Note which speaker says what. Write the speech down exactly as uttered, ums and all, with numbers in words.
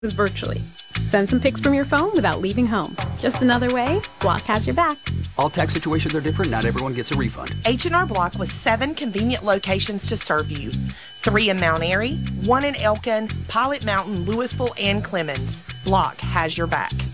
Speaker 1: virtually. Send some pics from your phone without leaving home. Just another way Block has your back.
Speaker 2: All tax situations are different. Not everyone gets a refund.
Speaker 3: H and R Block with seven convenient locations to serve you. Three in Mount Airy, one in Elkin, Pilot Mountain, Louisville, and Clemens. Block has your back.